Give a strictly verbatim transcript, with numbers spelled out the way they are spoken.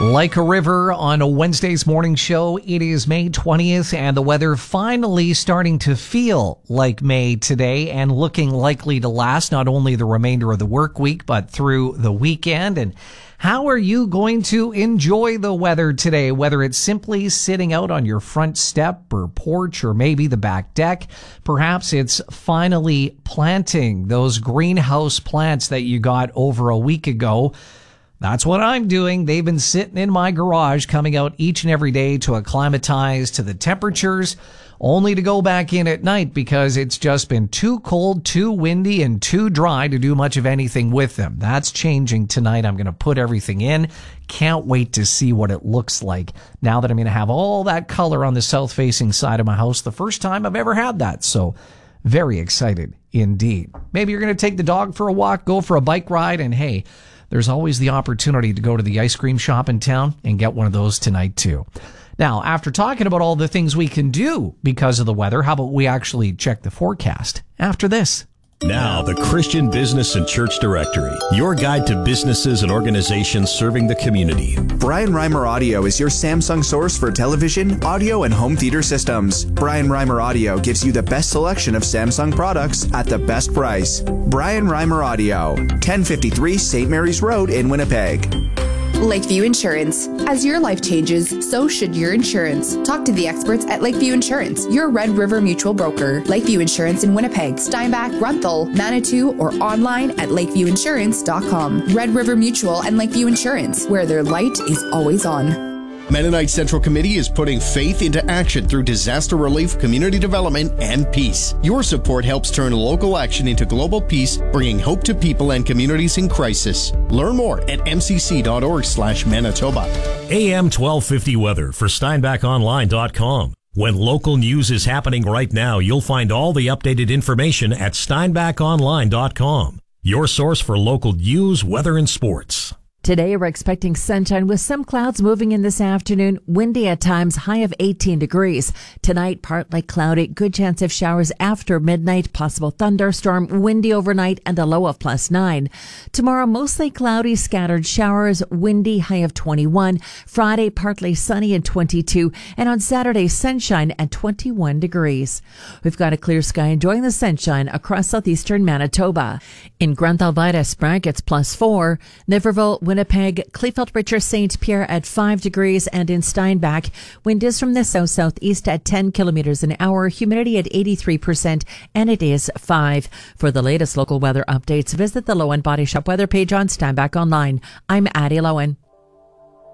Like a river on a Wednesday's morning show, it is May twentieth and the weather finally starting to feel like May today and looking likely to last not only the remainder of the work week, but through the weekend. And how are you going to enjoy the weather today? Whether it's simply sitting out on your front step or porch or maybe the back deck, perhaps it's finally planting those greenhouse plants that you got over a week ago. That's what I'm doing. They've been sitting in my garage, coming out each and every day to acclimatize to the temperatures, only to go back in at night because it's just been too cold, too windy, and too dry to do much of anything with them. That's changing tonight. I'm going to put everything in. Can't wait to see what it looks like now that I'm going to have all that color on the south-facing side of my house. The first time I've ever had that, so very excited indeed. Maybe you're going to take the dog for a walk, go for a bike ride, and hey, there's always the opportunity to go to the ice cream shop in town and get one of those tonight, too. Now, after talking about all the things we can do because of the weather, how about we actually check the forecast after this? Now, the Christian Business and Church Directory, your guide to businesses and organizations serving the community. Brian Reimer Audio is your Samsung source for television, audio, and home theater systems. Brian Reimer Audio gives you the best selection of Samsung products at the best price. Brian Reimer Audio, ten fifty-three Saint Mary's Road in Winnipeg. Lakeview Insurance. As your life changes, so should your insurance. Talk to the experts at Lakeview Insurance, your Red River Mutual broker. Lakeview Insurance in Winnipeg, Steinbach, Runthal, Manitou, or online at lakeview insurance dot com. Red River Mutual and Lakeview Insurance, where their light is always on. Mennonite Central Committee is putting faith into action through disaster relief, community development, and peace. Your support helps turn local action into global peace, bringing hope to people and communities in crisis. Learn more at m c c dot org slash Manitoba. A M twelve fifty weather for steinbach online dot com. When local news is happening right now, you'll find all the updated information at steinbach online dot com. Your source for local news, weather, and sports. Today, we're expecting sunshine with some clouds moving in this afternoon. Windy at times, high of eighteen degrees. Tonight, partly cloudy. Good chance of showers after midnight. Possible thunderstorm. Windy overnight and a low of plus nine. Tomorrow, mostly cloudy, scattered showers. Windy, high of twenty-one. Friday, partly sunny and twenty-two. And on Saturday, sunshine at twenty-one degrees. We've got a clear sky enjoying the sunshine across southeastern Manitoba. In Grunthal-Vida, Sprague, it's plus four. Niverville, Winnipeg, Kleefeld, Richard, Saint Pierre at five degrees, and in Steinbach, wind is from the south-southeast at ten kilometers an hour, humidity at eighty-three percent, and it is five. For the latest local weather updates, visit the Lowen Body Shop weather page on Steinbach Online. I'm Addie Lowen.